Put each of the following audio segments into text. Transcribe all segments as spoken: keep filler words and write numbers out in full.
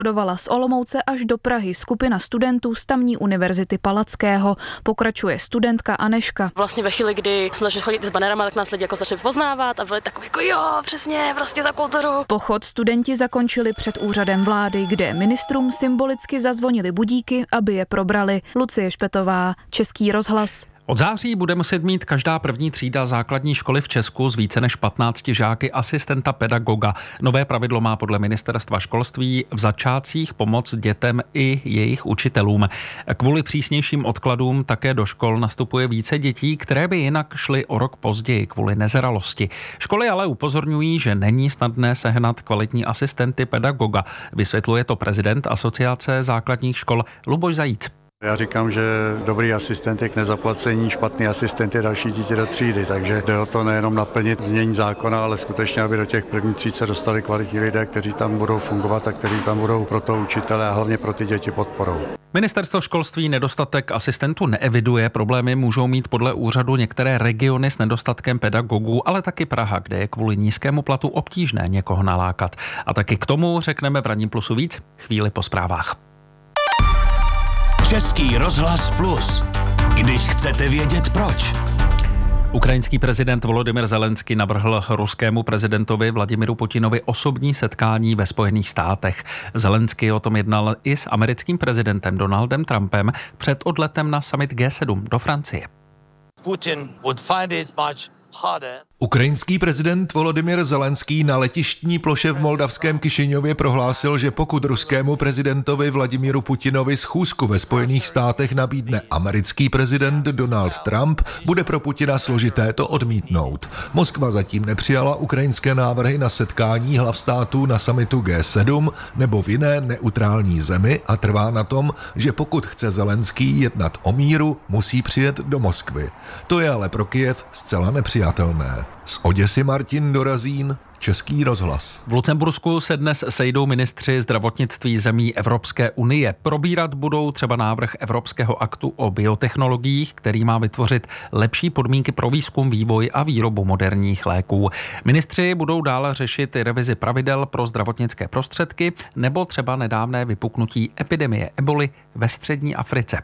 Dovala z Olomouce až do Prahy skupina studentů z tamní univerzity Palackého. Pokračuje studentka Aneška. Vlastně ve chvíli, kdy jsme začali chodit s banerama, tak nás lidi jako začali poznávat a byli takový jako jo, přesně, prostě za kulturu. Pochod studenti zakončili před úřadem vlády, kde ministrům symbolicky zazvonili budíky, aby je probrali. Lucie Špetová, Český rozhlas. Od září bude muset mít každá první třída základní školy v Česku z více než patnácti žáky asistenta pedagoga. Nové pravidlo má podle ministerstva školství v začátcích pomoct dětem i jejich učitelům. Kvůli přísnějším odkladům také do škol nastupuje více dětí, které by jinak šly o rok později kvůli nezralosti. Školy ale upozorňují, že není snadné sehnat kvalitní asistenty pedagoga. Vysvětluje to prezident Asociace základních škol Luboš Zajíc. Já říkám, že dobrý asistent je k nezaplacení, špatný asistent je další dítě do třídy, takže jde o to nejenom naplnit znění zákona, ale skutečně, aby do těch prvních tříd se dostali kvalitní lidé, kteří tam budou fungovat a kteří tam budou pro to učitele a hlavně pro ty děti podporou. Ministerstvo školství nedostatek asistentů neeviduje, problémy můžou mít podle úřadu některé regiony s nedostatkem pedagogů, ale taky Praha, kde je kvůli nízkému platu obtížné někoho nalákat. A taky k tomu řekneme v Ranním plusu víc chvíli po zprávách. Český rozhlas Plus. Když chcete vědět proč. Ukrajinský prezident Volodymyr Zelenský navrhl ruskému prezidentovi Vladimiru Putinovi osobní setkání ve Spojených státech. Zelenský o tom jednal i s americkým prezidentem Donaldem Trumpem před odletem na summit G sedm do Francie. Putin would find it much harder. Ukrajinský prezident Volodymyr Zelenský na letištní ploše v moldavském Kišiňově prohlásil, že pokud ruskému prezidentovi Vladimíru Putinovi schůzku ve Spojených státech nabídne americký prezident Donald Trump, bude pro Putina složité to odmítnout. Moskva zatím nepřijala ukrajinské návrhy na setkání hlav států na summitu G sedm nebo v jiné neutrální zemi a trvá na tom, že pokud chce Zelenský jednat o míru, musí přijet do Moskvy. To je ale pro Kyjev zcela nepřijatelné. Z Oděsy Martin Dorazín, Český rozhlas. V Lucembursku se dnes sejdou ministři zdravotnictví zemí Evropské unie. Probírat budou třeba návrh Evropského aktu o biotechnologiích, který má vytvořit lepší podmínky pro výzkum, vývoj a výrobu moderních léků. Ministři budou dále řešit revizi pravidel pro zdravotnické prostředky nebo třeba nedávné vypuknutí epidemie eboli ve střední Africe.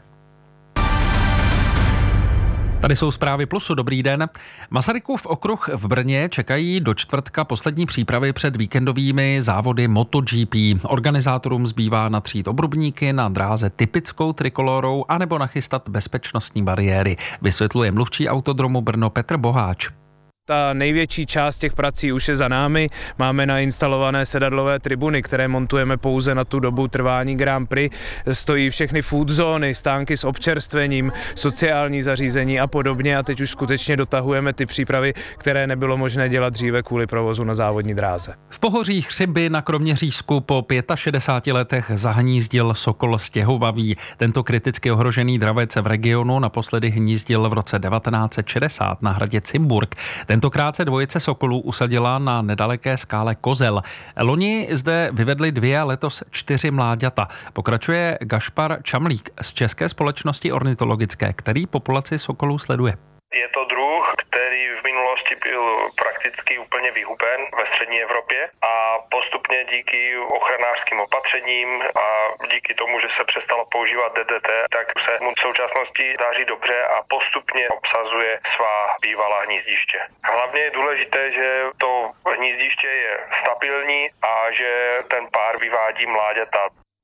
Tady jsou zprávy Plusu, dobrý den. Masarykův okruh v Brně čekají do čtvrtka poslední přípravy před víkendovými závody MotoGP. Organizátorům zbývá natřít obrubníky na dráze typickou trikolorou anebo nachystat bezpečnostní bariéry, vysvětluje mluvčí autodromu Brno Petr Boháč. Ta největší část těch prací už je za námi. Máme nainstalované sedadlové tribuny, které montujeme pouze na tu dobu trvání Grand Prix. Stojí všechny food zóny, stánky s občerstvením, sociální zařízení a podobně. A teď už skutečně dotahujeme ty přípravy, které nebylo možné dělat dříve kvůli provozu na závodní dráze. V pohoří Chřiby na Kroměřížsku po šedesáti pěti letech zahnízdil sokol stěhovavý. Tento kriticky ohrožený dravec v regionu naposledy hnízdil v roce devatenáct set šedesát na hradě Cimburg. Tentokrát se dvojice sokolů usadila na nedaleké skále Kozel. Loni zde vyvedli dvě a letos čtyři mláďata. Pokračuje Gašpar Čamlík z České společnosti ornitologické, který populaci sokolů sleduje. Je to druh, který v minulosti byl prakticky úplně vyhuben ve střední Evropě a postupně díky ochranářským opatřením a díky tomu, že se přestalo používat D D T, tak se mu v současnosti daří dobře a postupně obsazuje svá bývalá hnízdiště. Hlavně je důležité, že to hnízdiště je stabilní a že ten pár vyvádí mláďata.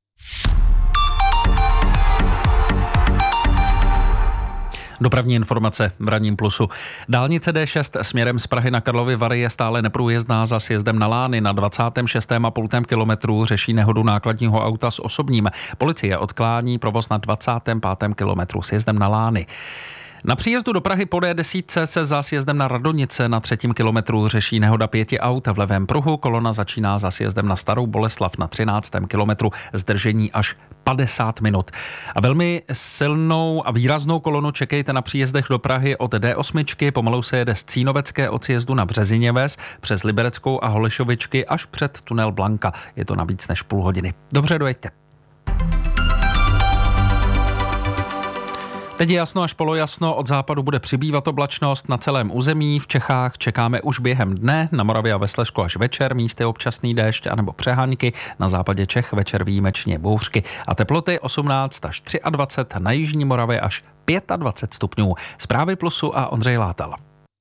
Dopravní informace v Ranním plusu. Dálnice D šest směrem z Prahy na Karlovy Vary je stále neprůjezdná za sjezdem na Lány. Na dvacátém šestém a půl kilometru řeší nehodu nákladního auta s osobním. Policie odklání provoz na dvacátém pátém kilometru sjezdem na Lány. Na příjezdu do Prahy po D deset se za sjezdem na Radonice na třetím kilometru řeší nehoda pěti aut v levém pruhu. Kolona začíná za sjezdem na Starou Boleslav na třináctém kilometru, zdržení až padesát minut. A velmi silnou a výraznou kolonu čekejte na příjezdech do Prahy od D osm. Pomalu se jede z Cínovecké od sjezdu na Březiněves přes Libereckou a Holešovičky až před tunel Blanka. Je to na víc než půl hodiny. Dobře, dojeďte. Teď je jasno až polojasno, od západu bude přibývat oblačnost na celém území. V Čechách čekáme už během dne, na Moravě a ve Slezsku až večer, místy občasný déšť anebo přehánky, na západě Čech večer výjimečně bouřky a teploty osmnáct až dvacet tři, na jižní Moravě až dvacet pět stupňů. Zprávy Plusu a Ondřej Látal.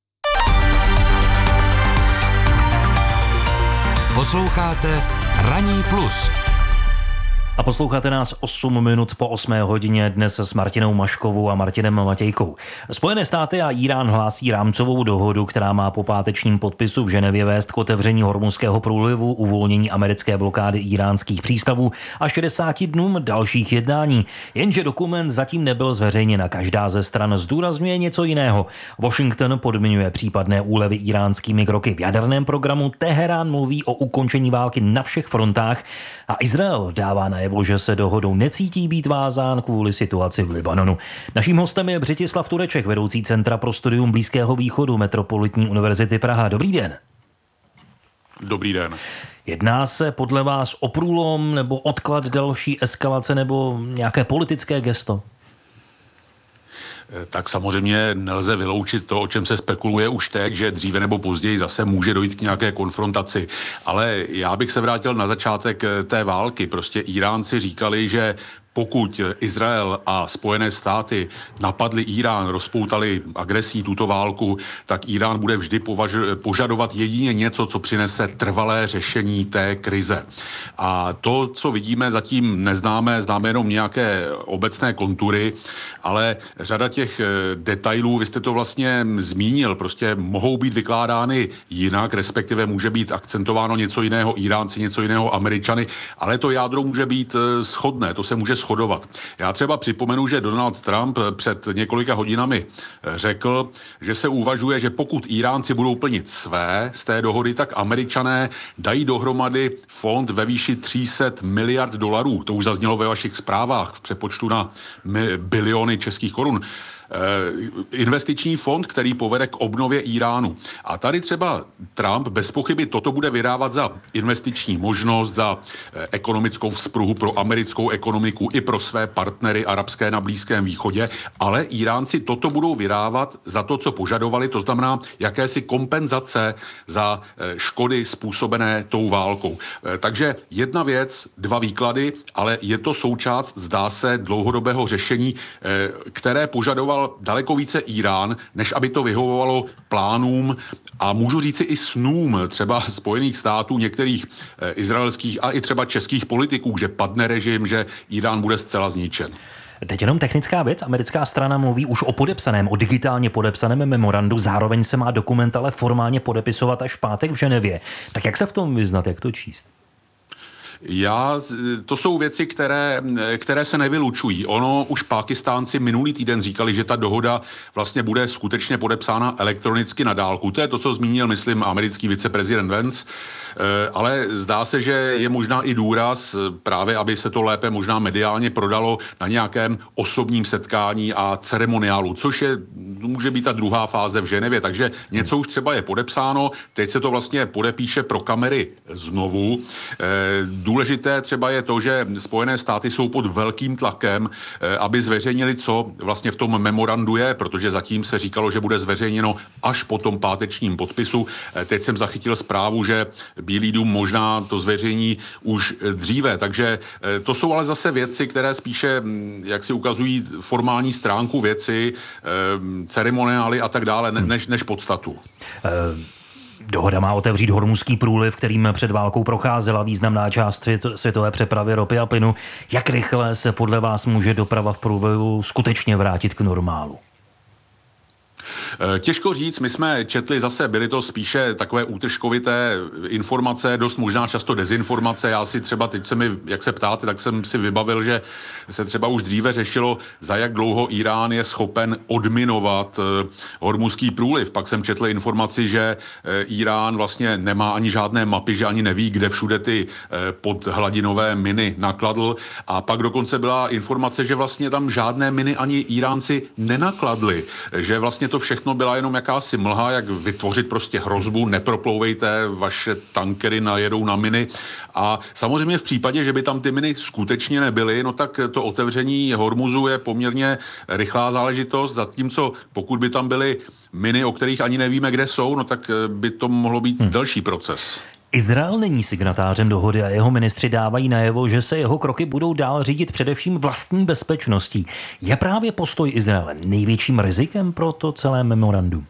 Posloucháte Ranní plus. A posloucháte nás osm minut po osmé hodině dnes s Martinou Maškovou a Martinem Matějkou. Spojené státy a Irán hlásí rámcovou dohodu, která má po pátečním podpisu v Ženevě vést k otevření Hormuzského průlivu, uvolnění americké blokády iránských přístavů a šedesáti dnům dalších jednání. Jenže dokument zatím nebyl zveřejněn a každá ze stran zdůrazňuje něco jiného. Washington podmiňuje případné úlevy iránskými kroky v jaderném programu, Teherán mluví o ukončení války na všech frontách a Izrael dává na najevo, že se dohodou necítí být vázán kvůli situaci v Libanonu. Naším hostem je Břetislav Tureček, vedoucí Centra pro studium Blízkého východu Metropolitní univerzity Praha. Dobrý den. Dobrý den. Jedná se podle vás o průlom nebo odklad další eskalace nebo nějaké politické gesto? Tak samozřejmě nelze vyloučit to, o čem se spekuluje už teď, že dříve nebo později zase může dojít k nějaké konfrontaci. Ale já bych se vrátil na začátek té války. Prostě Iránci říkali, že pokud Izrael a Spojené státy napadli Irán, rozpoutali agresí tuto válku, tak Irán bude vždy považ- požadovat jedině něco, co přinese trvalé řešení té krize. A to, co vidíme, zatím neznáme, známe jenom nějaké obecné kontury, ale řada těch detailů, vy jste to vlastně zmínil, prostě mohou být vykládány jinak, respektive může být akcentováno něco jiného Iránci, něco jiného Američany, ale to jádro může být shodné, to se může shodovat. Já třeba připomenu, že Donald Trump před několika hodinami řekl, že se uvažuje, že pokud Iránci budou plnit své z té dohody, tak Američané dají dohromady fond ve výši tři sta miliard dolarů. To už zaznělo ve vašich zprávách v přepočtu na biliony českých korun. Investiční fond, který povede k obnově Iránu. A tady třeba Trump bez pochyby toto bude vydávat za investiční možnost, za ekonomickou vzpruhu pro americkou ekonomiku i pro své partnery arabské na Blízkém východě, ale Iránci toto budou vydávat za to, co požadovali, to znamená jakési kompenzace za škody způsobené tou válkou. Takže jedna věc, dva výklady, ale je to součást, zdá se, dlouhodobého řešení, které požadoval daleko více Irán, než aby to vyhovovalo plánům a můžu říci i snům třeba Spojených států, některých eh, izraelských a i třeba českých politiků, že padne režim, že Irán bude zcela zničen. Teď jenom technická věc. Americká strana mluví už o podepsaném, o digitálně podepsaném memorandu. Zároveň se má dokument ale formálně podepisovat až v pátek v Ženevě. Tak jak se v tom vyznat, jak to číst? Já, to jsou věci, které, které se nevylučují. Ono už Pákistánci minulý týden říkali, že ta dohoda vlastně bude skutečně podepsána elektronicky na dálku. To je to, co zmínil, myslím, americký viceprezident Vance, ale zdá se, že je možná i důraz právě, aby se to lépe možná mediálně prodalo na nějakém osobním setkání a ceremoniálu, což je, může být ta druhá fáze v Ženevě. Takže něco už třeba je podepsáno, teď se to vlastně podepíše pro kamery znovu. Důležité třeba je to, že Spojené státy jsou pod velkým tlakem, aby zveřejnili, co vlastně v tom memorandu je, protože zatím se říkalo, že bude zveřejněno až po tom pátečním podpisu. Teď jsem zachytil zprávu, že Bílý dům možná to zveřejní už dříve, takže to jsou ale zase věci, které spíše, jak si ukazují formální stránku věci, ceremoniály a tak dále, než, než podstatu. Uh... Dohoda má otevřít Hormuzský průliv, kterým před válkou procházela významná část světové přepravy ropy a plynu. Jak rychle se podle vás může doprava v průlivu skutečně vrátit k normálu? Těžko říct, my jsme četli zase, byly to spíše takové útržkovité informace, dost možná často dezinformace. Já si třeba, teď se mi, jak se ptáte, tak jsem si vybavil, že se třeba už dříve řešilo, za jak dlouho Irán je schopen odminovat Hormuzský průliv. Pak jsem četl informaci, že Irán vlastně nemá ani žádné mapy, že ani neví, kde všude ty podhladinové miny nakladl. A pak dokonce byla informace, že vlastně tam žádné miny ani Iránci nenakladli, že vlastně to všechno byla jenom jakási mlha, jak vytvořit prostě hrozbu, neproplouvejte, vaše tankery najedou na miny. A samozřejmě v případě, že by tam ty miny skutečně nebyly, no tak to otevření Hormuzu je poměrně rychlá záležitost, zatímco pokud by tam byly miny, o kterých ani nevíme, kde jsou, no tak by to mohlo být hmm. delší proces. Izrael není signatářem dohody a jeho ministři dávají najevo, že se jeho kroky budou dál řídit především vlastní bezpečností. Je právě postoj Izraele největším rizikem pro to celé memorandum?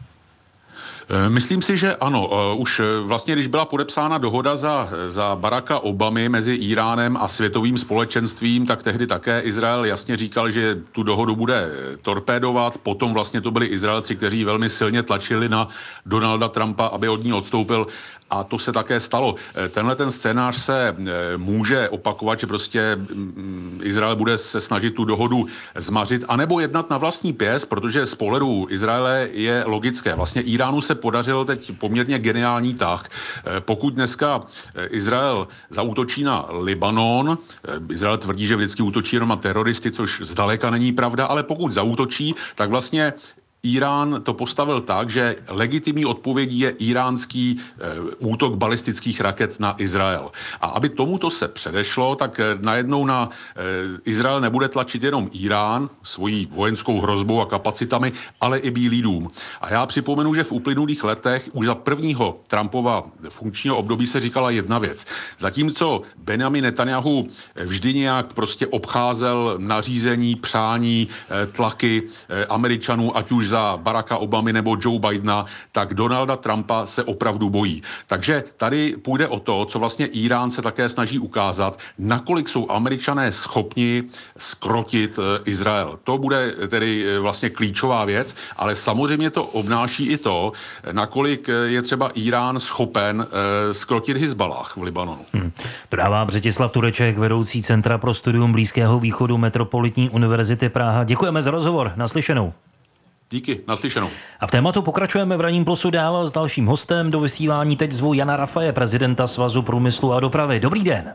Myslím si, že ano. Už vlastně, když byla podepsána dohoda za, za Baracka Obamy mezi Íránem a světovým společenstvím, tak tehdy také Izrael jasně říkal, že tu dohodu bude torpédovat. Potom vlastně to byli Izraelci, kteří velmi silně tlačili na Donalda Trumpa, aby od ní odstoupil. A to se také stalo. Tenhle ten scénář se může opakovat, že prostě Izrael bude se snažit tu dohodu zmařit, anebo jednat na vlastní pěst, protože z pohledu Izraele je logické. Vlastně Íránu se podařil teď poměrně geniální tah. Pokud dneska Izrael zaútočí na Libanon, Izrael tvrdí, že vždycky útočí jenom na teroristy, což zdaleka není pravda, ale pokud zaútočí, tak vlastně Irán to postavil tak, že legitimní odpovědí je iránský e, útok balistických raket na Izrael. A aby tomuto se předešlo, tak e, najednou na e, Izrael nebude tlačit jenom Irán svojí vojenskou hrozbou a kapacitami, ale i Bílý dům. A já připomenu, že v uplynulých letech už za prvního Trumpova funkčního období se říkala jedna věc. Zatímco Benjamin Netanyahu vždy nějak prostě obcházel nařízení, přání, e, tlaky e, Američanů, ať už za Baracka Obamy nebo Joe Bidena, tak Donalda Trumpa se opravdu bojí. Takže tady půjde o to, co vlastně Irán se také snaží ukázat, nakolik jsou Američané schopni skrotit Izrael. To bude tedy vlastně klíčová věc, ale samozřejmě to obnáší i to, nakolik je třeba Irán schopen skrotit Hizbalách v Libanonu. Hmm. Dodává Břetislav Tureček, vedoucí Centra pro studium Blízkého východu Metropolitní univerzity Praha. Děkujeme za rozhovor. Naslyšenou. Díky, naslyšenou. A v tématu pokračujeme v Ranním plusu dál s dalším hostem. Do vysílání teď zvu Jana Rafaje, prezidenta Svazu průmyslu a dopravy. Dobrý den.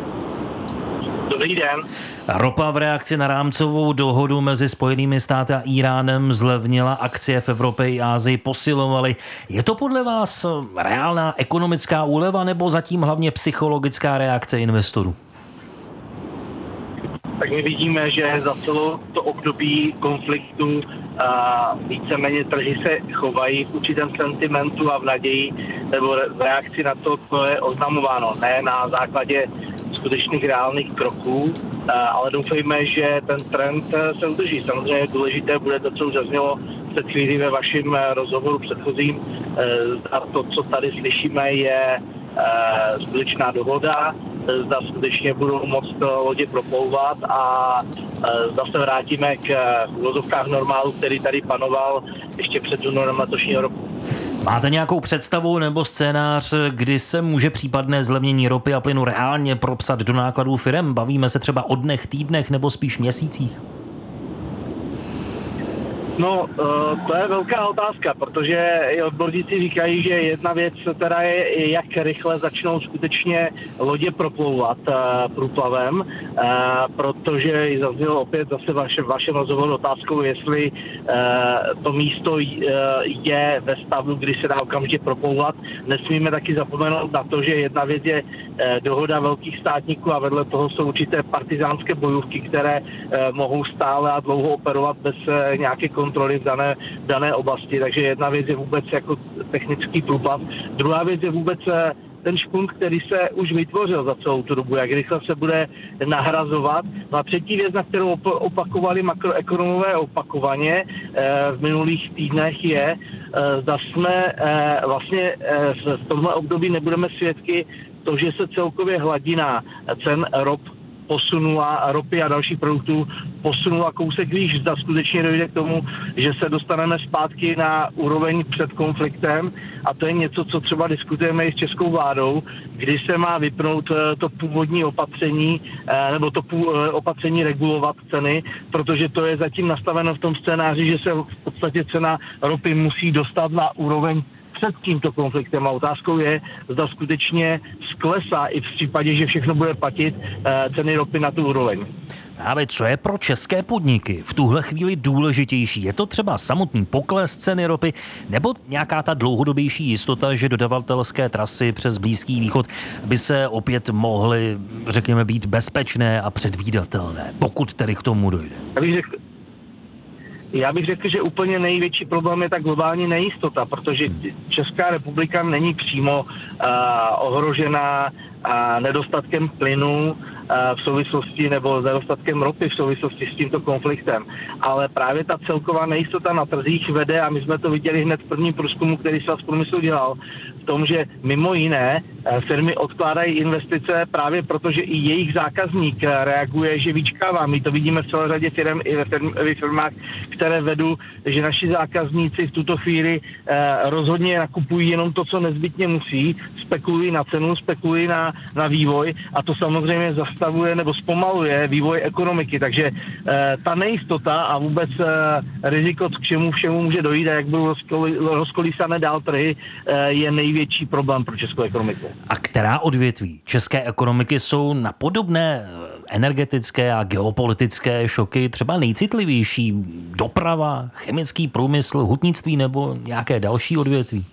Dobrý den. Ropa v reakci na rámcovou dohodu mezi Spojenými státy a Íránem zlevnila, akcie v Evropě i Asii posilovaly. Je to podle vás reálná ekonomická úleva nebo zatím hlavně psychologická reakce investorů? Tak my vidíme, že za celou to období konfliktu a víceméně trhy se chovají v určitém sentimentu a v naději nebo v reakci na to, co je oznamováno. Ne na základě skutečných reálných kroků, ale doufejme, že ten trend se udrží. Samozřejmě důležité bude to, co už zaznělo před chvílí ve vašem rozhovoru předchozím. A to, co tady slyšíme, je skutečná dohoda, zda skutečně budou moct lodě proplouvat a zda se vrátíme k uvozovkách normálu, který tady panoval ještě před únorem letošního roku. Máte nějakou představu nebo scénář, kdy se může případné zlevnění ropy a plynu reálně propsat do nákladů firem? Bavíme se třeba o dnech, týdnech nebo spíš měsících? No, to je velká otázka, protože i odborníci říkají, že jedna věc teda je, jak rychle začnou skutečně lodě proplouvat průplavem, protože zaznělo opět zase vaše, vašem rozhovoru otázkou, jestli to místo je ve stavu, kdy se dá okamžitě proplouvat. Nesmíme taky zapomenout na to, že jedna věc je dohoda velkých státníků a vedle toho jsou určité partizánské bojůvky, které mohou stále a dlouho operovat bez nějaké kontroly v dané, v dané oblasti. Takže jedna věc je vůbec jako technický průplav. Druhá věc je vůbec ten špunt, který se už vytvořil za celou tu dobu, jak rychle se bude nahrazovat. No a třetí věc, na kterou opakovali makroekonomové opakovaně v minulých týdnech je, zda jsme vlastně v tomhle období nebudeme svědky to, že se celkově hladina cen rop posunula, ropy a dalších produktů posunula kousek výš, zda skutečně dojde k tomu, že se dostaneme zpátky na úroveň před konfliktem a to je něco, co třeba diskutujeme i s českou vládou, kdy se má vypnout to původní opatření nebo to opatření regulovat ceny, protože to je zatím nastaveno v tom scénáři, že se v podstatě cena ropy musí dostat na úroveň před tímto konfliktem a otázkou je, zda skutečně sklesá i v případě, že všechno bude platit ceny ropy na tu úroveň. Právě co je pro české podniky v tuhle chvíli důležitější? Je to třeba samotný pokles ceny ropy nebo nějaká ta dlouhodobější jistota, že dodavatelské trasy přes Blízký východ by se opět mohly, řekněme, být bezpečné a předvídatelné, pokud tedy k tomu dojde? Já bych řekl, já bych řekl, že úplně největší problém je ta globální nejistota, protože Česká republika není přímo uh, ohrožená uh, nedostatkem plynu v souvislosti nebo s nedostatkem ropy v souvislosti s tímto konfliktem. Ale právě ta celková nejistota na trzích vede, a my jsme to viděli hned v prvním průzkumu, který Svaz průmyslu dělal, v tom, že mimo jiné firmy odkládají investice právě proto, že i jejich zákazník reaguje, že vyčkává. My to vidíme v celé řadě firm i ve, firm, ve firmách, které vedu, že naši zákazníci v tuto chvíli eh, rozhodně nakupují jenom to, co nezbytně musí, spekulují na cenu, spekulují na, na vývoj a to samozřejmě zastavuje nebo zpomaluje vývoj ekonomiky. Takže eh, ta nejistota a vůbec eh, riziko, k čemu všemu může dojít a jak budou rozkolísané dál trhy, eh, je největší problém pro českou ekonomiku. A která odvětví české ekonomiky jsou na podobné energetické a geopolitické šoky třeba nejcitlivější? Doprava, chemický průmysl, hutnictví nebo nějaké další odvětví?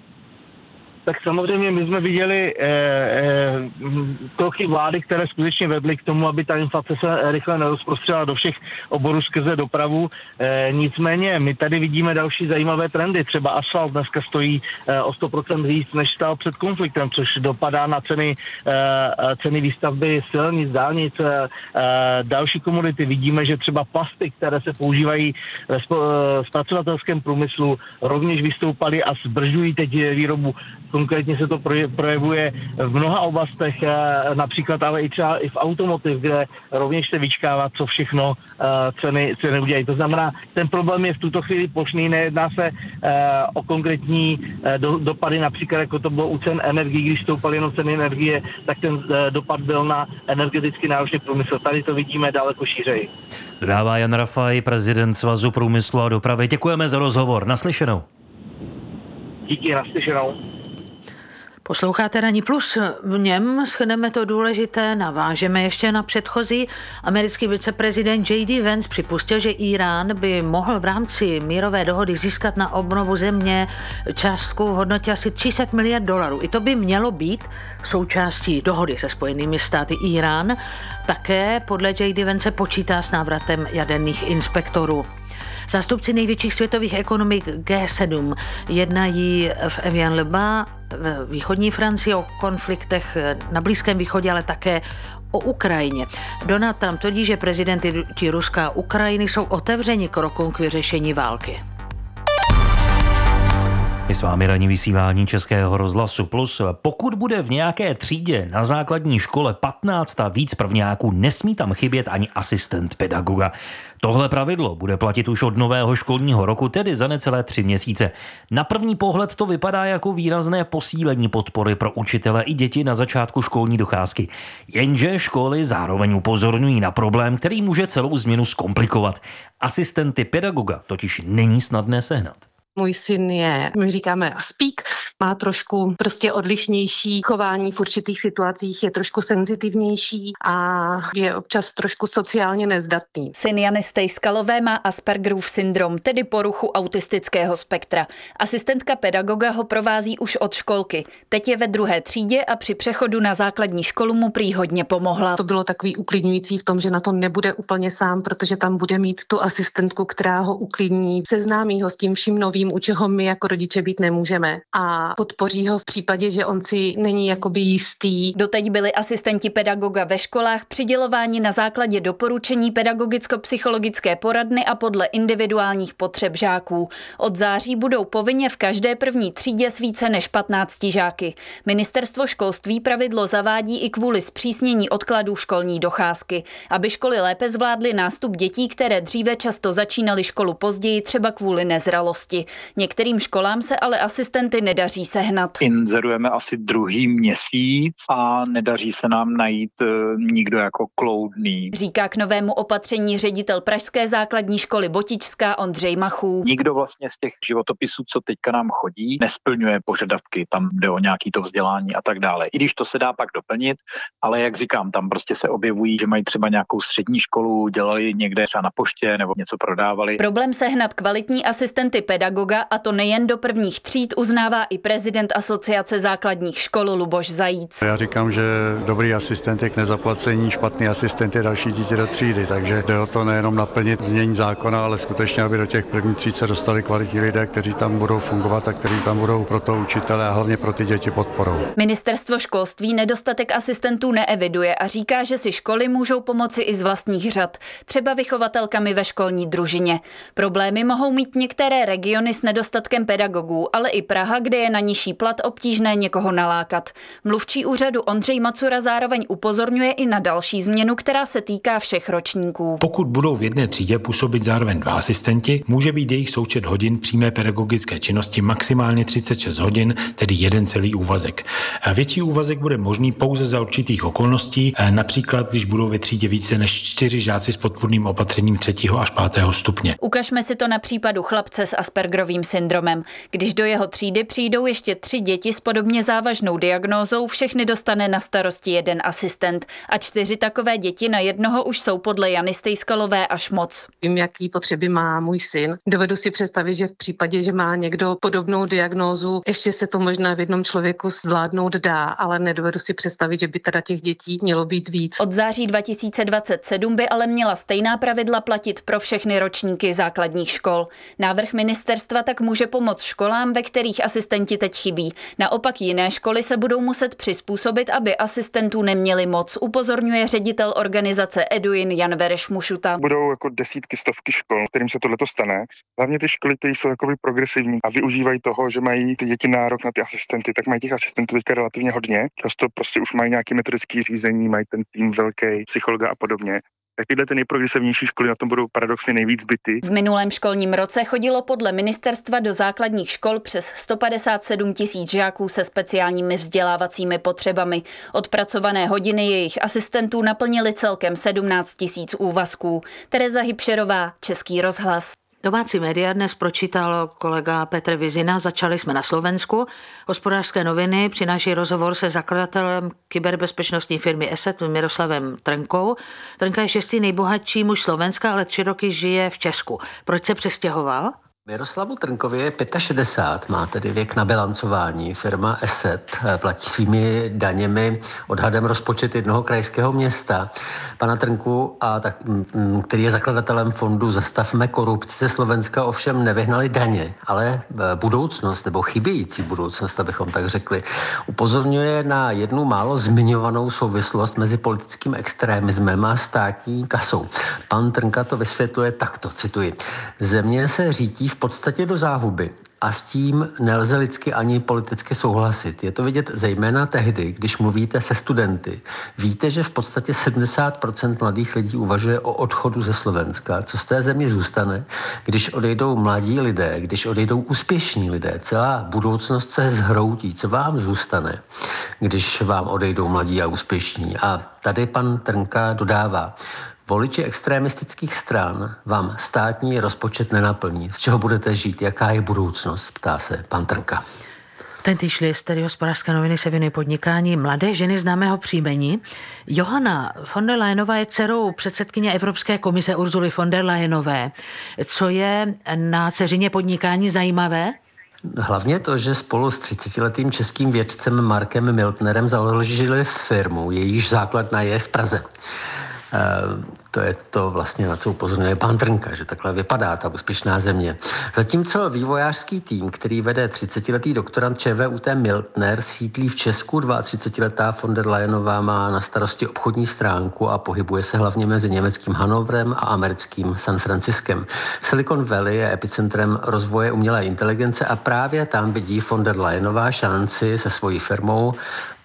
Tak samozřejmě my jsme viděli eh, eh, kroky vlády, které skutečně vedly k tomu, aby ta inflace se rychle nerozprostřela do všech oborů skrze dopravu. Eh, nicméně my tady vidíme další zajímavé trendy. Třeba asfalt dneska stojí eh, o sto procent víc, než stál před konfliktem, což dopadá na ceny, eh, ceny výstavby silnic, dálnic. Eh, další komodity. Vidíme, že třeba plasty, které se používají ve zpracovatelském průmyslu, rovněž vystoupaly a zdržují teď výrobu. Konkrétně se to projevuje v mnoha oblastech, například ale i třeba i v automotiv, kde rovněž se vyčkává, co všechno ceny, ceny udělají. To znamená, ten problém je v tuto chvíli plošný, nejedná se o konkrétní do, dopady, například jako to bylo u cen energií, když stoupaly jenom ceny energie, tak ten dopad byl na energeticky náročný průmysl. Tady to vidíme daleko šířeji. Dodává Jan Rafaj, prezident Svazu průmyslu a dopravy. Děkujeme za rozhovor. Naslyšenou. Díky, naslyšenou. Posloucháte Ranní plus, v něm shrneme to důležité, navážeme ještě na předchozí. Americký viceprezident J D Vance připustil, že Irán by mohl v rámci mírové dohody získat na obnovu země částku v hodnotě asi tři sta miliard dolarů. I to by mělo být součástí dohody se Spojenými státy. Irán také podle J D Vance počítá s návratem jaderných inspektorů. Zástupci největších světových ekonomik G sedm jednají v Evian-le-Bain v východní Francii o konfliktech na Blízkém východě, ale také o Ukrajině. Donald Trump tvrdí, že prezidenti Ruska a Ukrajiny jsou otevřeni krokům k vyřešení války. Je s vámi ranní vysílání Českého rozhlasu Plus. Pokud bude v nějaké třídě na základní škole patnáct a víc prvňáků, nesmí tam chybět ani asistent pedagoga. Tohle pravidlo bude platit už od nového školního roku, tedy za necelé tři měsíce. Na první pohled to vypadá jako výrazné posílení podpory pro učitele i děti na začátku školní docházky. Jenže školy zároveň upozorňují na problém, který může celou změnu zkomplikovat. Asistenty pedagoga totiž není snadné sehnat. Můj syn je, my říkáme aspík, má trošku prostě odlišnější chování v určitých situacích, je trošku senzitivnější a je občas trošku sociálně nezdatný. Syn Jany Stejskalové má Aspergerův syndrom, tedy poruchu autistického spektra. Asistentka pedagoga ho provází už od školky. Teď je ve druhé třídě a při přechodu na základní školu mu prý hodně pomohla. To bylo takový uklidňující v tom, že na to nebude úplně sám, protože tam bude mít tu asistentku, která ho uklidní, seznámí ho s tím vším novým, u čeho my jako rodiče být nemůžeme, a podpoří ho v případě, že on si není jakoby jistý. Doteď byli asistenti pedagoga ve školách přidělováni na základě doporučení pedagogicko-psychologické poradny a podle individuálních potřeb žáků. Od září budou povinně v každé první třídě s více než patnácti žáky. Ministerstvo školství pravidlo zavádí i kvůli zpřísnění odkladů školní docházky, aby školy lépe zvládly nástup dětí, které dříve často začínaly školu později, třeba kvůli nezralosti. Některým školám se ale asistenty nedaří sehnat. Inzerujeme asi druhý měsíc a nedaří se nám najít e, nikdo jako kloudný. Říká k novému opatření ředitel pražské základní školy Botičská Ondřej Machů. Nikdo vlastně z těch životopisů, co teďka nám chodí, nesplňuje požadavky, tam jde o nějaký to vzdělání a tak dále. I když to se dá pak doplnit, ale jak říkám, tam prostě se objevují, že mají třeba nějakou střední školu, dělali někde třeba na poště nebo něco prodávali. Problém sehnat kvalitní asistenty pedagoga, a to nejen do prvních tříd, uznává i prezident Asociace základních škol Luboš Zajíc. Já říkám, že dobrý asistent je k nezaplacení, špatný asistent je další dítě do třídy, takže jde o to nejenom naplnit znění zákona, ale skutečně, aby do těch prvních tříd se dostali kvalitní lidé, kteří tam budou fungovat a kteří tam budou pro to učitele a hlavně pro ty děti podporou. Ministerstvo školství nedostatek asistentů neeviduje a říká, že si školy můžou pomoci i z vlastních řad, třeba vychovatelkami ve školní družině. Problémy mohou mít některé regiony s nedostatkem pedagogů, ale i Praha, kde je na nižší plat obtížné někoho nalákat. Mluvčí úřadu Ondřej Macura zároveň upozorňuje i na další změnu, která se týká všech ročníků. Pokud budou v jedné třídě působit zároveň dva asistenti, může být jejich součet hodin přímé pedagogické činnosti maximálně třicet šest hodin, tedy jeden celý úvazek. A větší úvazek bude možný pouze za určitých okolností, například když budou ve třídě více než čtyři žáci s podpůrným opatřením třetího až pátého stupně. Ukažme si to na případu chlapce s Aspergerovým syndromem. Když do jeho třídy přijdou ještě tři děti s podobně závažnou diagnózou, všechny dostane na starosti jeden asistent a čtyři takové děti na jednoho už jsou podle Jany Stejskalové až moc. Vím, jaký potřeby má můj syn. Dovedu si představit, že v případě, že má někdo podobnou diagnózu, ještě se to možná v jednom člověku zvládnout dá, ale nedovedu si představit, že by teda těch dětí mělo být víc. Od září dva tisíce dvacet sedm by ale měla stejná pravidla platit pro všechny ročníky základních škol. Návrh ministerstva tak může pomoct školám, ve kterých asistenti teď chybí. Naopak jiné školy se budou muset přizpůsobit, aby asistentů neměli moc, upozorňuje ředitel organizace Eduin Jan Vereš Mušuta. Budou jako desítky, stovky škol, kterým se tohleto stane. Hlavně ty školy, které jsou jakoby progresivní a využívají toho, že mají ty děti nárok na ty asistenty, tak mají těch asistentů teďka relativně hodně. Často prostě už mají nějaké metodické řízení, mají ten tým velký, psychologa a podobně. Tak tyhle ty nejprogresivnější školy na tom budou paradoxně nejvíc bity. V minulém školním roce chodilo podle ministerstva do základních škol přes sto padesát sedm tisíc žáků se speciálními vzdělávacími potřebami. Odpracované hodiny jejich asistentů naplnili celkem sedmnáct tisíc úvazků. Tereza Hybšerová, Český rozhlas. Domácí média dnes pročítal kolega Petr Vizina. Začali jsme na Slovensku. Hospodářské noviny přináší rozhovor se zakladatelem kyberbezpečnostní firmy Asset Miroslavem Trnkou. Trnka je šestý nejbohatší muž Slovenska, ale tři roky žije v Česku. Proč se přestěhoval? Miroslavu Trnkovi je šedesát pět, má tedy věk na bilancování. Firma Asset platí svými daněmi odhadem rozpočet jednoho krajského města. Pana Trnku, a tak, který je zakladatelem fondu Zastavme korupci ze Slovenska, ovšem nevyhnali daně, ale budoucnost, nebo chybějící budoucnost, abychom tak řekli, upozorňuje na jednu málo zmiňovanou souvislost mezi politickým extrémismem a státní kasou. Pan Trnka to vysvětluje takto, cituji. Země se řítí v podstatě do záhuby a s tím nelze lidsky ani politicky souhlasit. Je to vidět zejména tehdy, když mluvíte se studenty. Víte, že v podstatě sedmdesát procent mladých lidí uvažuje o odchodu ze Slovenska. Co z té země zůstane, když odejdou mladí lidé, když odejdou úspěšní lidé? Celá budoucnost se zhroutí. Co vám zůstane, když vám odejdou mladí a úspěšní? A tady pan Trnka dodává, voliči extremistických stran vám státní rozpočet nenaplní. Z čeho budete žít? Jaká je budoucnost? Ptá se pan Trnka. Tentýž list, tedy Hospodářské noviny, se věnuje podnikání mladé ženy známého příjmení. Johanna von der Leyenová je dcerou předsedkyně Evropské komise Urzuly von der Leyenové. Co je na dceřině podnikání zajímavé? Hlavně to, že spolu s třicetiletým českým vědcem Markem Miltnerem založili firmu, jejíž základna je v Praze. Uh, to je to vlastně, na co upozorňuje pan Trnka, že takhle vypadá ta úspěšná země. Zatímco vývojářský tým, který vede třicetiletý doktorant ČVUT Miltner, sídlí v Česku, třicetiletá von der Leyenová má na starosti obchodní stránku a pohybuje se hlavně mezi německým Hanovrem a americkým San Franciskem. Silicon Valley je epicentrem rozvoje umělé inteligence a právě tam vidí von der Leyenová šanci se svojí firmou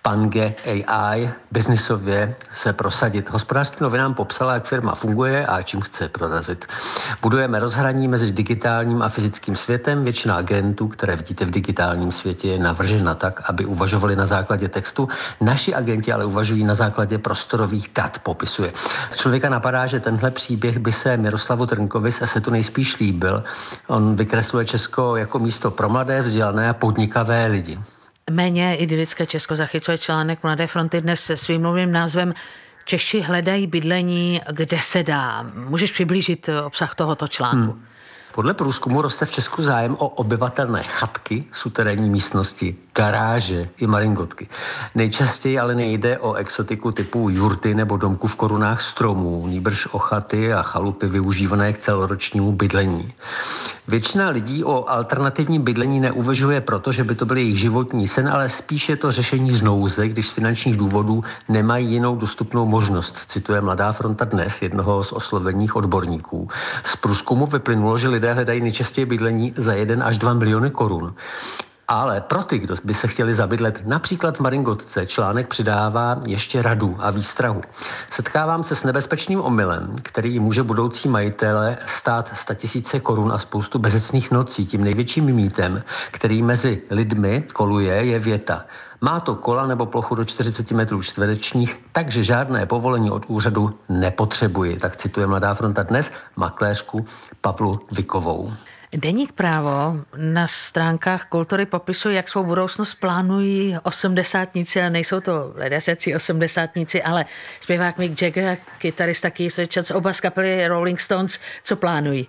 Pange A I biznisově se prosadit. Hospodářským novinám popsala, jak firma funguje a čím chce prorazit. Budujeme rozhraní mezi digitálním a fyzickým světem. Většina agentů, které vidíte v digitálním světě, je navržena tak, aby uvažovali na základě textu. Naši agenti ale uvažují na základě prostorových dat, popisuje. Člověka napadá, že tenhle příběh by se Miroslavu Trnkovi z Esetu nejspíš líbil. On vykresluje Česko jako místo pro mladé, vzdělané a podnikavé lidi. Méně idylické Česko zachycuje článek Mladé fronty dnes se svým novým názvem Češi hledají bydlení, kde se dá. Můžeš přiblížit obsah tohoto článku? Hmm. Podle průzkumu roste v Česku zájem o obyvatelné chatky, suterénní místnosti, garáže i maringotky. Nejčastěji ale nejde o exotiku typu jurty nebo domku v korunách stromů, nýbrž o chaty a chalupy využívané k celoročnímu bydlení. Většina lidí o alternativním bydlení neuvažuje proto, že by to byl jejich životní sen, ale spíš je to řešení z nouze, když z finančních důvodů nemají jinou dostupnou možnost, cituje Mladá fronta dnes jednoho z oslovených odborníků. Z průzkumu vyplynulo, že lidé hledají nejčastěji bydlení za jeden až dva miliony korun. Ale pro ty, kdo by se chtěli zabydlet například v maringotce, článek přidává ještě radu a výstrahu. Setkávám se s nebezpečným omylem, který může budoucí majitele stát statisíce korun a spoustu bezecných nocí. Tím největším mýtem, který mezi lidmi koluje, je věta: má to kola nebo plochu do čtyřicet metrů čtverečních, takže žádné povolení od úřadu nepotřebuji. Tak cituje Mladá fronta dnes makléřku Pavlu Vikovou. Deník Právo na stránkách Kultury popisuje, jak svou budoucnost plánují osmdesátníci, a nejsou to ledasecí osmdesátníci, ale zpěvák Mick Jagger, kytarista Keith Richards, oba z kapely Rolling Stones. Co plánují?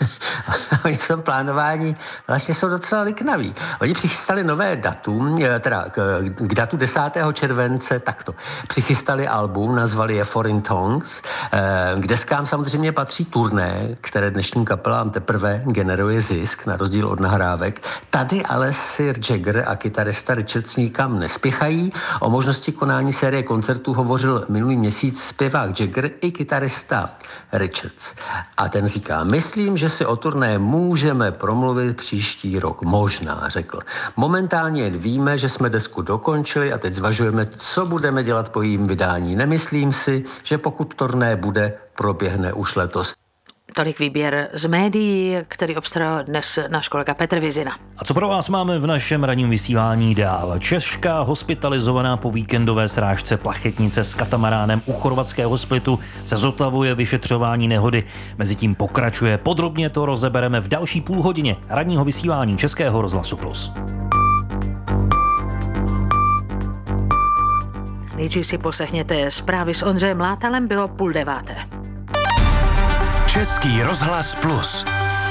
Oni v tom plánování vlastně jsou docela liknaví. Oni přichystali nové datum, teda k, k datu desátého července takto. Přichystali album, nazvali je Foreign Tongues, k deskám samozřejmě patří turné, které dnešním kapelám teprve generuje zisk, na rozdíl od nahrávek. Tady ale Sir Jagger a kytarista Richards nikam nespěchají. O možnosti konání série koncertů hovořil minulý měsíc zpěvák Jagger i kytarista Richards. A ten říká: myslím, že si o turné můžeme promluvit příští rok. Možná, řekl. Momentálně jen víme, že jsme desku dokončili a teď zvažujeme, co budeme dělat po jejím vydání. Nemyslím si, že pokud turné bude, proběhne už letos. Tolik výběr z médií, který obstaral dnes náš kolega Petr Vizina. A co pro vás máme v našem ranním vysílání dál? Česká hospitalizovaná po víkendové srážce plachetnice s katamaránem u chorvatského Splitu se zotavuje vyšetřování nehody. Mezitím pokračuje. Podrobně to rozebereme v další půl hodině ranního vysílání Českého rozhlasu Plus. Nejdřív si poslechněte zprávy s Ondřejem Látalem, bylo půl deváté. Český rozhlas Plus.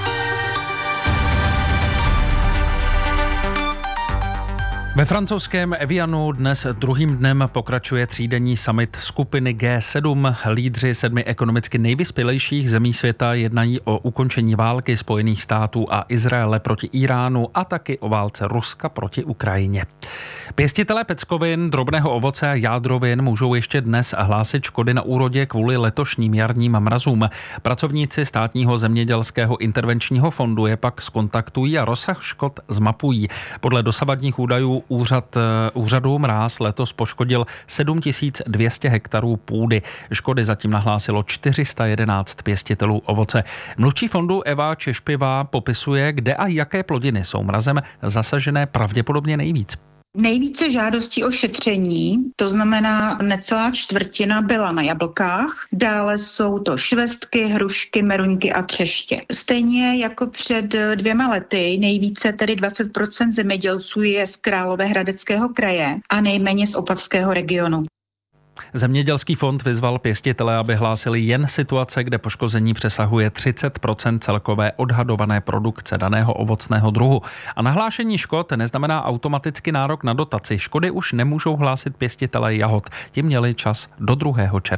Ve francouzském Evianu dnes druhým dnem pokračuje třídenní summit skupiny G sedm. Lídři sedmi ekonomicky nejvyspělejších zemí světa jednají o ukončení války Spojených států a Izraele proti Iránu a taky o válce Ruska proti Ukrajině. Pěstitelé peckovin, drobného ovoce a jádrovin můžou ještě dnes hlásit škody na úrodě kvůli letošním jarním mrazům. Pracovníci státního zemědělského intervenčního fondu je pak zkontaktují a rozsah škod zmapují. Podle dosavadních údajů úřad, úřadu mráz letos poškodil sedm tisíc dvě stě hektarů půdy. Škody zatím nahlásilo čtyři sta jedenáct pěstitelů ovoce. Mluvčí fondu Eva Češpivá popisuje, kde a jaké plodiny jsou mrazem zasažené pravděpodobně nejvíc. Nejvíce žádostí o šetření, to znamená necelá čtvrtina, byla na jablkách, dále jsou to švestky, hrušky, meruňky a třeště. Stejně jako před dvěma lety, nejvíce tedy dvacet procent zemědělců je z Královéhradeckého kraje a nejméně z Opavského regionu. Zemědělský fond vyzval pěstitele, aby hlásili jen situace, kde poškození přesahuje třicet procent celkové odhadované produkce daného ovocného druhu. A nahlášení škod neznamená automaticky nárok na dotaci. Škody už nemůžou hlásit pěstitele jahod. Ti měli čas do druhého června.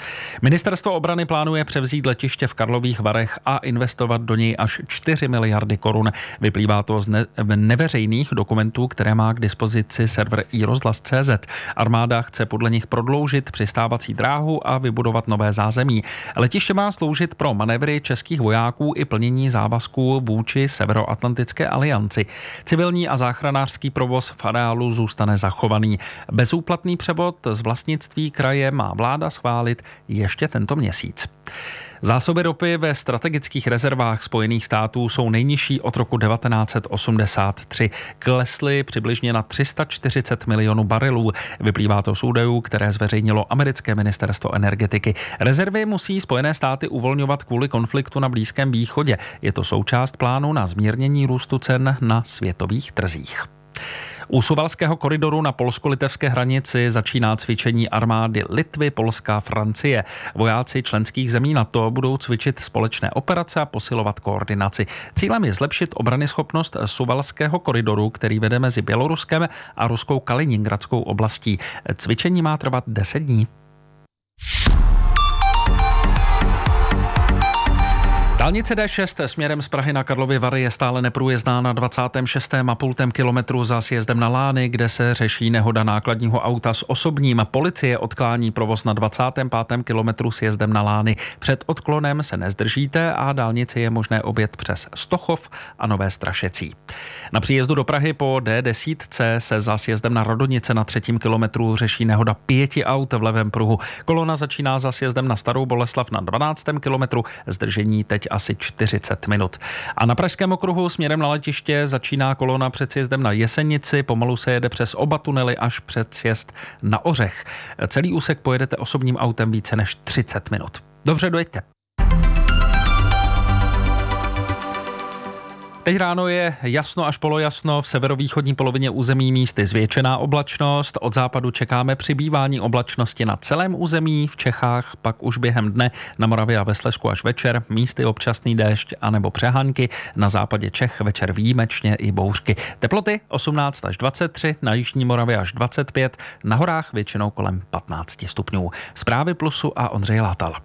Ministerstvo obrany plánuje převzít letiště v Karlových Varech a investovat do něj až čtyři miliardy korun. Vyplývá to z ne- neveřejných dokumentů, které má k dispozici server i rozhlas tečka cé zet. Armáda chce podle nich prodloužit přistávací dráhu a vybudovat nové zázemí. Letiště má sloužit pro manévry českých vojáků i plnění závazků vůči Severoatlantické alianci. Civilní a záchranářský provoz v areálu zůstane zachovaný. Bezúplatný převod z vlastnictví kraje má vláda schválit ještě tento měsíc. Zásoby ropy ve strategických rezervách Spojených států jsou nejnižší od roku devatenáct set osmdesát tři. Klesly přibližně na tři sta čtyřicet milionů barilů. Vyplývá to z údajů, které zveřejnilo americké ministerstvo energetiky. Rezervy musí Spojené státy uvolňovat kvůli konfliktu na Blízkém východě. Je to součást plánu na zmírnění růstu cen na světových trzích. U Suwalského koridoru na polsko-litevské hranici začíná cvičení armády Litvy, Polska a Francie. Vojáci členských zemí NATO budou cvičit společné operace a posilovat koordinaci. Cílem je zlepšit obranyschopnost Suwalského koridoru, který vede mezi Běloruskem a ruskou Kaliningradskou oblastí. Cvičení má trvat deset dní. Dálnice dé šest směrem z Prahy na Karlovy Vary je stále neprůjezdná na dvacátém šestém a půl kilometru za sjezdem na Lány, kde se řeší nehoda nákladního auta s osobním. Policie odklání provoz na dvacátém pátém kilometru sjezdem na Lány. Před odklonem se nezdržíte a dálnici je možné objet přes Stochov a Nové Strašecí. Na příjezdu do Prahy po dé deset se za sjezdem na Radonice na třetím kilometru řeší nehoda pěti aut v levém pruhu. Kolona začíná za sjezdem na Starou Boleslav na dvanáctém kilometru, zdržení teď asi čtyřicet minut. A na Pražském okruhu směrem na letiště začíná kolona před sjezdem na Jesenici, pomalu se jede přes oba tunely až před sjezd na Ořech. Celý úsek pojedete osobním autem více než třicet minut. Dobře, dojeďte. Teď ráno je jasno až polojasno, v severovýchodní polovině území místy zvětšená oblačnost, od západu čekáme přibývání oblačnosti na celém území, v Čechách pak už během dne na Moravě a ve Slezsku až večer, místy občasný déšť anebo přehánky, na západě Čech večer výjimečně i bouřky. Teploty osmnáct až dvacet tři, na jižní Moravě až dvacet pět, na horách většinou kolem patnáct stupňů. Zprávy Plusu a Ondřej Látal.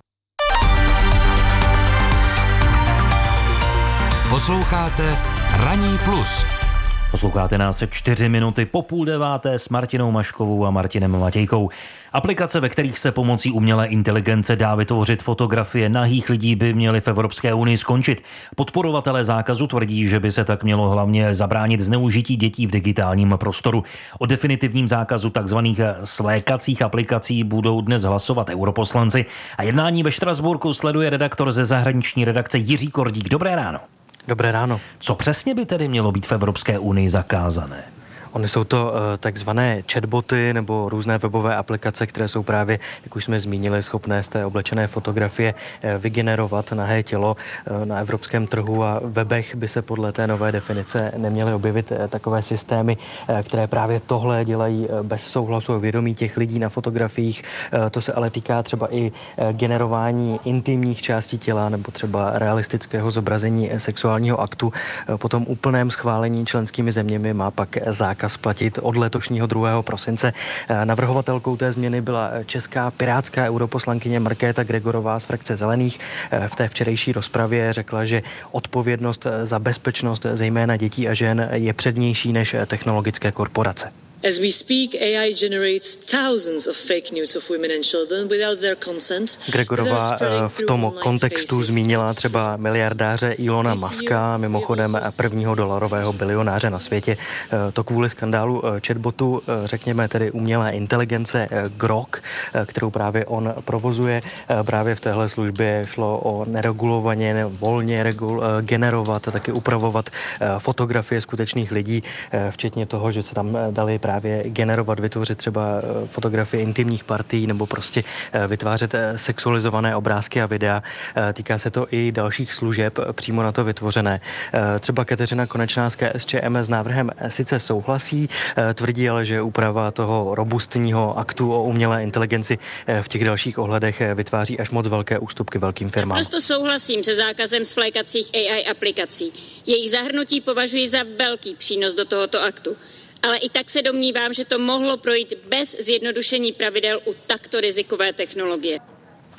Posloucháte Ranní plus. Posloucháte nás čtyři minuty po půl deváté s Martinou Maškovou a Martinem Matějkou. Aplikace, ve kterých se pomocí umělé inteligence dá vytvořit fotografie nahých lidí, by měly v Evropské unii skončit. Podporovatelé zákazu tvrdí, že by se tak mělo hlavně zabránit zneužití dětí v digitálním prostoru. O definitivním zákazu takzvaných slékacích aplikací budou dnes hlasovat europoslanci. A jednání ve Štrasburku sleduje redaktor ze zahraniční redakce Jiří Kordík. Dobré ráno. Dobré ráno. Co přesně by tedy mělo být v Evropské unii zakázané? Ony jsou to uh, takzvané chatboty nebo různé webové aplikace, které jsou právě, jak už jsme zmínili, schopné z té oblečené fotografie uh, vygenerovat nahé tělo uh, na evropském trhu, a v webech by se podle té nové definice neměly objevit uh, takové systémy, uh, které právě tohle dělají uh, bez souhlasu a vědomí těch lidí na fotografiích. Uh, to se ale týká třeba i uh, generování intimních částí těla nebo třeba realistického zobrazení sexuálního aktu. Uh, po tom úplném schválení členskými zeměmi má pak zákaz platit od letošního druhého prosince. Navrhovatelkou té změny byla česká pirátská europoslankyně Markéta Gregorová z frakce Zelených. V té včerejší rozpravě řekla, že odpovědnost za bezpečnost zejména dětí a žen je přednější než technologické korporace. As we speak, A I generates thousands of fake news of women and children without their consent. Gregorová v tom kontextu zmínila třeba miliardáře Elona Muska, mimochodem prvního dolarového bilionáře na světě. To kvůli skandálu chatbotu, řekněme tedy umělé inteligence Grok, kterou právě on provozuje. Právě v téhle službě šlo o neregulovaně, volně regul, generovat a taky upravovat fotografie skutečných lidí, včetně toho, že se tam dali právě generovat, vytvořit třeba fotografie intimních partií nebo prostě vytvářet sexualizované obrázky a videa. Týká se to i dalších služeb přímo na to vytvořené. Třeba Kateřina Konečná z K S Č M s návrhem sice souhlasí, tvrdí ale, že úprava toho robustního aktu o umělé inteligenci v těch dalších ohledech vytváří až moc velké ústupky velkým firmám. Prosto souhlasím se zákazem svlékacích A I aplikací. Jejich zahrnutí považuji za velký přínos do tohoto aktu. Ale i tak se domnívám, že to mohlo projít bez zjednodušení pravidel u takto rizikové technologie.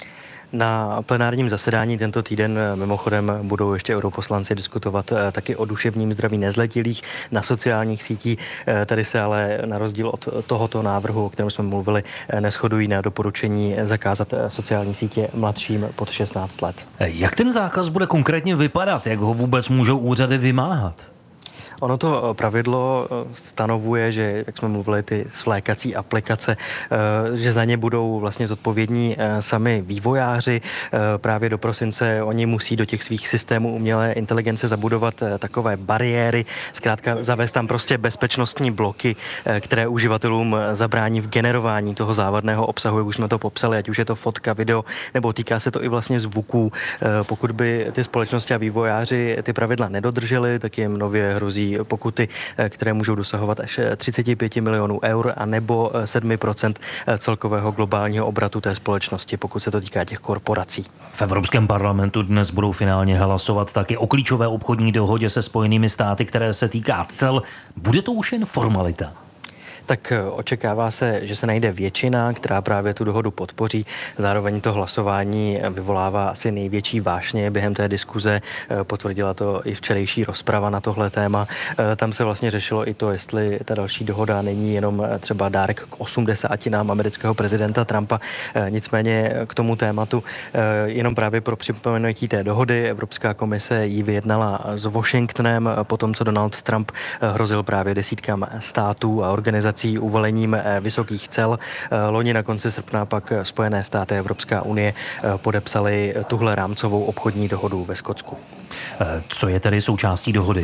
Na plenárním zasedání tento týden mimochodem budou ještě europoslanci diskutovat taky o duševním zdraví nezletilých na sociálních sítích. Tady se ale na rozdíl od tohoto návrhu, o kterém jsme mluvili, neshodují na doporučení zakázat sociální sítě mladším pod šestnáct let. Jak ten zákaz bude konkrétně vypadat? Jak ho vůbec můžou úřady vymáhat? Ono to pravidlo stanovuje, že, jak jsme mluvili, ty svlékací aplikace, že za ně budou vlastně zodpovědní sami vývojáři. Právě do prosince oni musí do těch svých systémů umělé inteligence zabudovat takové bariéry, zkrátka zavést tam prostě bezpečnostní bloky, které uživatelům zabrání v generování toho závadného obsahu, jak už jsme to popsali, ať už je to fotka, video, nebo týká se to i vlastně zvuků. Pokud by ty společnosti a vývojáři ty pravidla nedodrželi, tak jim nově hrozí pokuty, které můžou dosahovat až třicet pět milionů eur a nebo sedm procent celkového globálního obratu té společnosti, pokud se to týká těch korporací. V Evropském parlamentu dnes budou finálně hlasovat taky o klíčové obchodní dohodě se Spojenými státy, které se týká cel. Bude to už jen formalita? Tak očekává se, že se najde většina, která právě tu dohodu podpoří. Zároveň to hlasování vyvolává asi největší vášně během té diskuze. Potvrdila to i včerejší rozprava na tohle téma. Tam se vlastně řešilo i to, jestli ta další dohoda není jenom třeba dárek k osmdesátinám amerického prezidenta Trumpa. Nicméně k tomu tématu jenom právě pro připomenutí té dohody Evropská komise ji vyjednala s Washingtonem po tom, co Donald Trump hrozil právě desítkám států a organizací uvalením vysokých cel. Loni na konci srpna pak Spojené státy a Evropská unie podepsali tuhle rámcovou obchodní dohodu ve Skotsku. Co je tedy součástí dohody?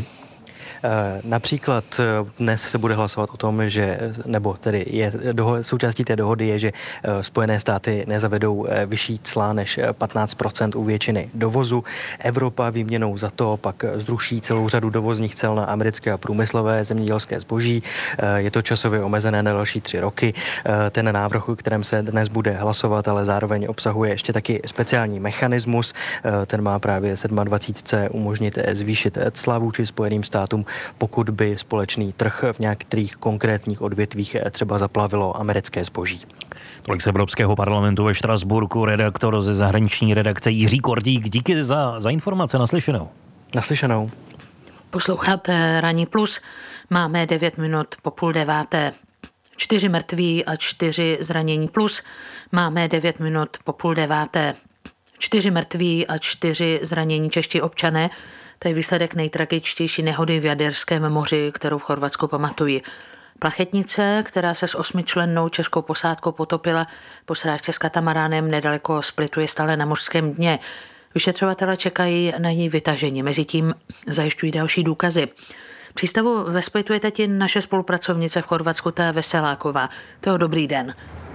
Například dnes se bude hlasovat o tom, že, nebo tedy je, doho, součástí té dohody je, že Spojené státy nezavedou vyšší cla než patnáct procent u většiny dovozu. Evropa výměnou za to pak zruší celou řadu dovozních cel na americké a průmyslové zemědělské zboží. Je to časově omezené na další tři roky. Ten návrh, o kterém se dnes bude hlasovat, ale zároveň obsahuje ještě taky speciální mechanismus. Ten má právě dvacet sedm umožnit zvýšit cla vůči Spojeným státům, pokud by společný trh v některých konkrétních odvětvích třeba zaplavilo americké zboží. Tolik z Evropského parlamentu ve Štrasburku, redaktor ze zahraniční redakce Jiří Kordík. Díky za, za informace, naslyšenou. Naslyšenou. Posloucháte Ranní plus, máme devět minut po půl deváté. Čtyři mrtví a čtyři zranění plus, máme devět minut po půl deváté. Čtyři mrtví a čtyři zranění čeští občané. To je výsledek nejtragičtější nehody v Jaderském moři, kterou v Chorvatsku pamatují. Plachetnice, která se s osmičlennou českou posádkou potopila po srážce s katamaránem nedaleko Splitu, je stále na mořském dně. Vyšetřovatelé čekají na její vytažení, mezitím zajišťují další důkazy. Přístavu ve Splitu je teď naše spolupracovnice v Chorvatsku, ta Veseláková. To dobrý den.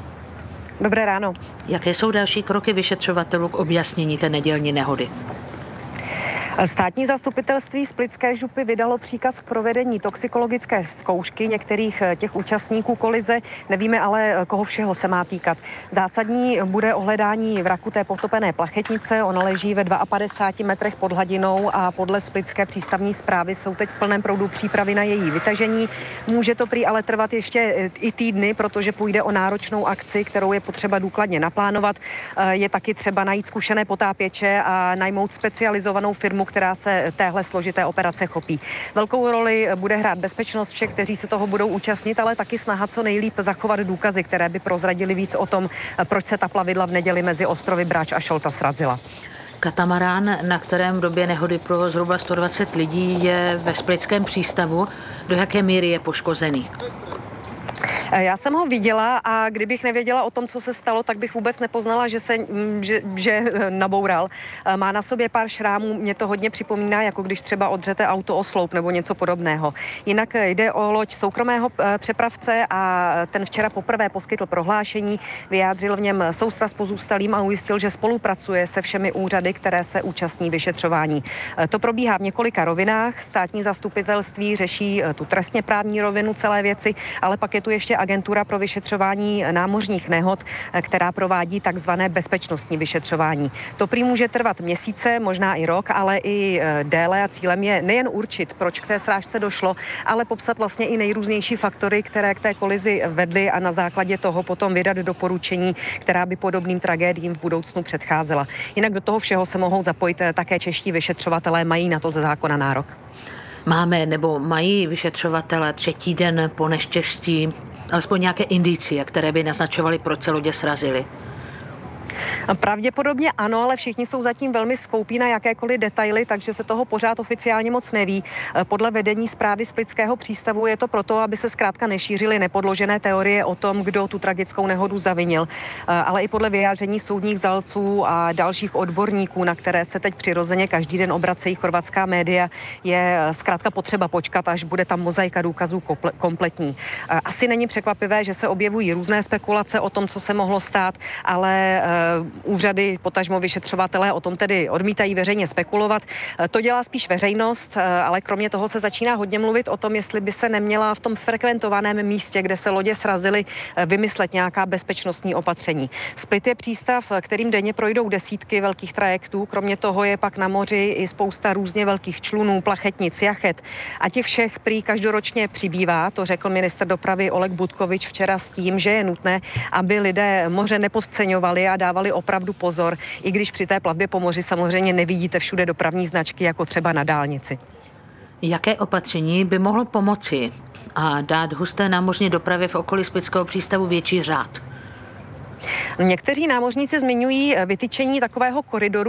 Dobré ráno. Jaké jsou další kroky vyšetřovatelů k objasnění té nedělní nehody? Státní zastupitelství Splitské župy vydalo příkaz k provedení toxikologické zkoušky některých těch účastníků kolize. Nevíme ale, koho všeho se má týkat. Zásadní bude ohledání vraku té potopené plachetnice. Ona leží ve padesát dva metrech pod hladinou a podle Splitské přístavní správy jsou teď v plném proudu přípravy na její vytažení. Může to prý ale trvat ještě i týdny, protože půjde o náročnou akci, kterou je potřeba důkladně naplánovat. Je taky třeba najít zkušené potápěče a najmout specializovanou firmu, která se téhle složité operace chopí. Velkou roli bude hrát bezpečnost všech, kteří se toho budou účastnit, ale taky snaha co nejlíp zachovat důkazy, které by prozradili víc o tom, proč se ta plavidla v neděli mezi ostrovy Brač a Šolta srazila. Katamarán, na kterém v době nehody bylo zhruba sto dvacet lidí, je ve splitském přístavu. Do jaké míry je poškozený? Já jsem ho viděla a kdybych nevěděla o tom, co se stalo, tak bych vůbec nepoznala, že se že, že naboural. Má na sobě pár šrámů, mě to hodně připomíná, jako když třeba odřete auto o sloup nebo něco podobného. Jinak jde o loď soukromého přepravce a ten včera poprvé poskytl prohlášení, vyjádřil v něm soustrast pozůstalým a ujistil, že spolupracuje se všemi úřady, které se účastní vyšetřování. To probíhá v několika rovinách. Státní zastupitelství řeší tu trestně právní rovinu celé věci, ale pak je tu ještě agentura pro vyšetřování námořních nehod, která provádí takzvané bezpečnostní vyšetřování. To prý může trvat měsíce, možná i rok, ale i déle a cílem je nejen určit, proč k té srážce došlo, ale popsat vlastně i nejrůznější faktory, které k té kolizi vedly a na základě toho potom vydat doporučení, která by podobným tragédiím v budoucnu předcházela. Jinak do toho všeho se mohou zapojit také čeští vyšetřovatelé, mají na to ze zákona nárok. Máme nebo mají vyšetřovatele třetí den po neštěstí alespoň nějaké indicie, které by naznačovaly, proč se lodě srazily? Pravděpodobně ano, ale všichni jsou zatím velmi skoupí na jakékoliv detaily, takže se toho pořád oficiálně moc neví. Podle vedení správy Splitského přístavu je to proto, aby se zkrátka nešířily nepodložené teorie o tom, kdo tu tragickou nehodu zavinil. Ale i podle vyjádření soudních znalců a dalších odborníků, na které se teď přirozeně každý den obracejí chorvatská média, je zkrátka potřeba počkat, až bude tam mozaika důkazů kompletní. Asi není překvapivé, že se objevují různé spekulace o tom, co se mohlo stát, ale úřady, potažmo vyšetřovatelé o tom tedy odmítají veřejně spekulovat. To dělá spíš veřejnost, ale kromě toho se začíná hodně mluvit o tom, jestli by se neměla v tom frekventovaném místě, kde se lodě srazily, vymyslet nějaká bezpečnostní opatření. Split je přístav, kterým denně projdou desítky velkých trajektů. Kromě toho je pak na moři i spousta různě velkých člunů, plachetnic, jachet. A těch všech prý každoročně přibývá, to řekl ministr dopravy Oleg Budkovič včera s tím, že je nutné, aby lidé moře nepodceňovali a dávali opravdu pozor, i když při té plavbě po moři samozřejmě nevidíte všude dopravní značky, jako třeba na dálnici. Jaké opatření by mohlo pomoci a dát husté námořní dopravě v okolí Splitského přístavu větší řád? Někteří námořníci zmiňují vytyčení takového koridoru